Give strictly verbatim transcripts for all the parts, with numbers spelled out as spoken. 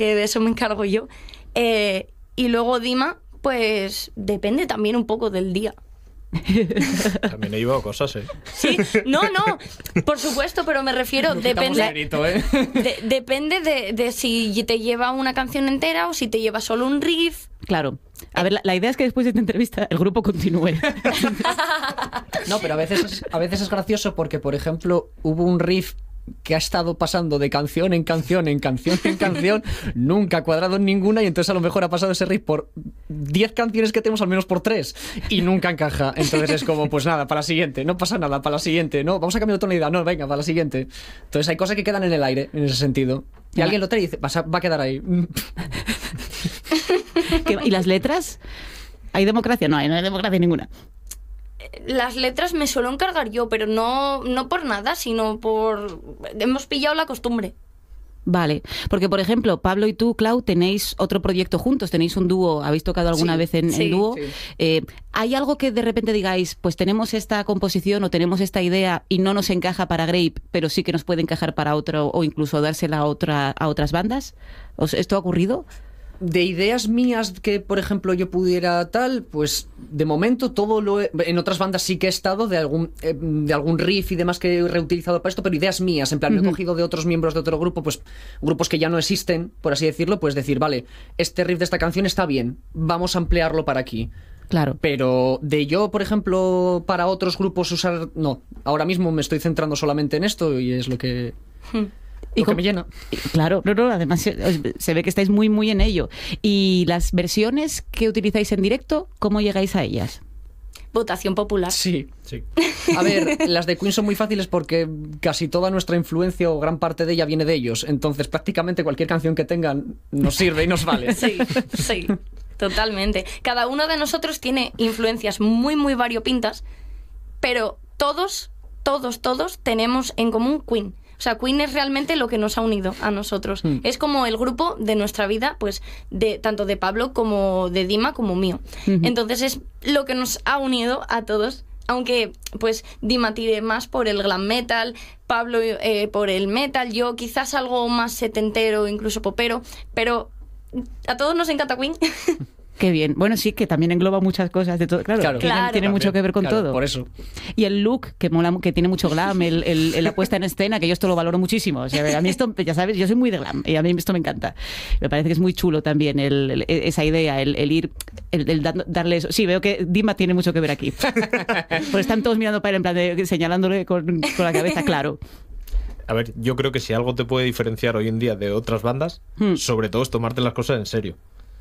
que de eso me encargo yo. Eh, y luego Dima, pues depende también un poco del día. También he llevado cosas, ¿eh? Sí, no, no, por supuesto, pero me refiero, depende, mérito, ¿eh? de, depende de, de si te lleva una canción entera o si te lleva solo un riff. Claro. A ver, la, la idea es que después de esta entrevista el grupo continúe. No, pero a veces, es, a veces es gracioso porque, por ejemplo, hubo un riff que ha estado pasando de canción en canción, en canción en canción, nunca ha cuadrado en ninguna, y entonces a lo mejor ha pasado ese riff por diez canciones que tenemos, al menos por tres, y nunca encaja. Entonces es como, pues nada, para la siguiente, no pasa nada, para la siguiente, no, vamos a cambiar de tonalidad, no, venga, para la siguiente. Entonces hay cosas que quedan en el aire, en ese sentido. Y ya. Alguien lo trae y dice, va a, va a quedar ahí. ¿Y las letras? ¿Hay democracia? No hay, no hay democracia ninguna. Las letras me suelo encargar yo, pero no, no por nada, sino por... Hemos pillado la costumbre. Vale, porque por ejemplo, Pablo y tú, Clau, tenéis otro proyecto juntos, tenéis un dúo, ¿habéis tocado alguna sí, vez en, sí, en dúo? Sí. Eh, ¿Hay algo que de repente digáis, pues tenemos esta composición o tenemos esta idea y no nos encaja para Grape, pero sí que nos puede encajar para otro, o incluso dársela a, otra, a otras bandas? ¿Os, ¿Esto ha ocurrido? De ideas mías que, por ejemplo, yo pudiera tal, pues de momento todo lo he, en otras bandas sí que he estado de algún eh, de algún riff y demás que he reutilizado para esto, pero ideas mías, en plan, uh-huh. me he cogido de otros miembros de otro grupo, pues grupos que ya no existen, por así decirlo, pues decir, vale, este riff de esta canción está bien, vamos a ampliarlo para aquí. Claro. Pero de yo, por ejemplo, para otros grupos usar, no, ahora mismo me estoy centrando solamente en esto y es lo que... Hmm. Y que me llena. Claro, no, no, además se, se ve que estáis muy, muy en ello. ¿Y las versiones que utilizáis en directo, cómo llegáis a ellas? Votación popular. Sí. Sí. A ver, las de Queen son muy fáciles porque casi toda nuestra influencia o gran parte de ella viene de ellos. Entonces, prácticamente cualquier canción que tengan nos sirve y nos vale. Sí, sí, totalmente. Cada uno de nosotros tiene influencias muy, muy variopintas, pero todos, todos, todos tenemos en común Queen. O sea, Queen es realmente lo que nos ha unido a nosotros. Mm. Es como el grupo de nuestra vida, pues, de tanto de Pablo como de Dima como mío. Uh-huh. Entonces es lo que nos ha unido a todos. Aunque, pues, Dima tire más por el glam metal, Pablo eh, por el metal, yo quizás algo más setentero, incluso popero, pero a todos nos encanta Queen. Qué bien. Bueno, sí, que también engloba muchas cosas de todo. Claro, claro. tiene, claro. tiene mucho que ver con claro, todo. Por eso. Y el look, que mola, que tiene mucho glam, el, el, el la puesta en escena, que yo esto lo valoro muchísimo. O sea, a mí esto, ya sabes, yo soy muy de glam y a mí esto me encanta. Me parece que es muy chulo también el, el, esa idea, el, el ir, el, el darle eso. Sí, veo que Dima tiene mucho que ver aquí. Pues están todos mirando para él en plan de señalándole con, con la cabeza, claro. A ver, yo creo que si algo te puede diferenciar hoy en día de otras bandas, hmm. sobre todo es tomarte las cosas en serio.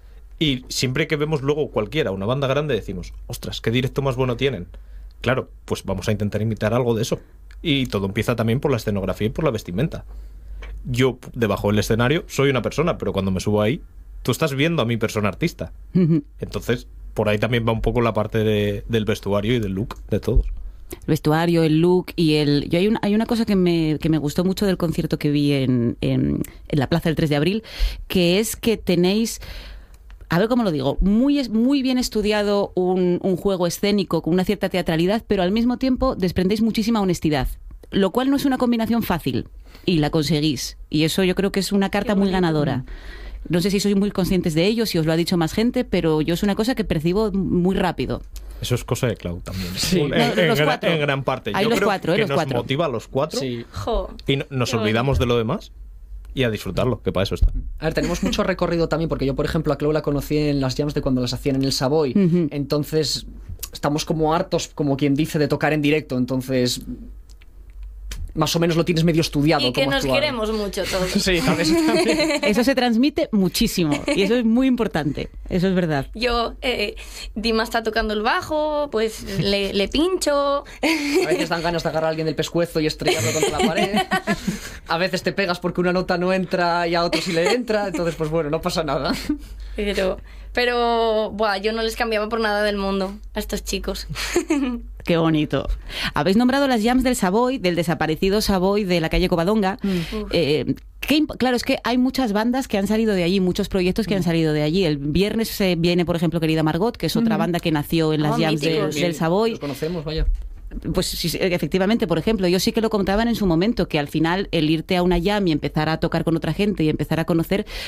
Y siempre que vemos luego cualquiera, una banda grande, decimos, ostras, qué directo más bueno tienen. Claro, pues vamos a intentar imitar algo de eso. Y todo empieza también por la escenografía y por la vestimenta. Yo, debajo del escenario, soy una persona, pero cuando me subo ahí, tú estás viendo a mi persona artista. Entonces, por ahí también va un poco la parte de, del vestuario y del look de todos. El vestuario, el look y el... Yo hay, una, hay una cosa que me, que me gustó mucho del concierto que vi en, en, en la Plaza del tres de abril, que es que tenéis... A ver cómo lo digo, muy, muy bien estudiado un, un juego escénico con una cierta teatralidad, pero al mismo tiempo desprendéis muchísima honestidad, lo cual no es una combinación fácil, y la conseguís. Y eso yo creo que es una carta muy ganadora. No sé si sois muy conscientes de ello, si os lo ha dicho más gente, pero yo es una cosa que percibo muy rápido. Eso es cosa de Clau también. Sí. En, No, en, los en, cuatro. en gran parte. Hay yo los creo cuatro, eh, que los nos cuatro. motiva a los cuatro Sí. Jo, y no, nos olvidamos bonito. de lo demás. Y a disfrutarlo, que para eso está. A ver, tenemos mucho recorrido también, porque yo, por ejemplo, a Clau la conocí en las jams de cuando las hacían en el Savoy. Uh-huh. Entonces, estamos como hartos, como quien dice, de tocar en directo. Entonces, más o menos lo tienes medio estudiado. Y que nos actuar. queremos mucho todos. Sí, tal vez también. Eso se transmite muchísimo y eso es muy importante. Eso es verdad. Yo, eh, Dima está tocando el bajo, pues le, le pincho. A veces dan ganas de agarrar a alguien del pescuezo y estrellarlo contra la pared. A veces te pegas porque una nota no entra y a otro sí le entra. Entonces, pues bueno, no pasa nada. Pero, pero buah, yo no les cambiaba por nada del mundo a estos chicos. Qué bonito. Habéis nombrado las jams del Savoy, del desaparecido Savoy de la calle Covadonga. Mm. Eh, qué, claro, es que hay muchas bandas que han salido de allí, muchos proyectos que mm. han salido de allí. El viernes eh, viene, por ejemplo, Querida Margot, que es otra mm. banda que nació en las oh, jams del, del Savoy. Los conocemos, vaya. Pues sí, efectivamente, por ejemplo, yo sí que lo contaban en su momento, que al final el irte a una jam y empezar a tocar con otra gente y empezar a conocer,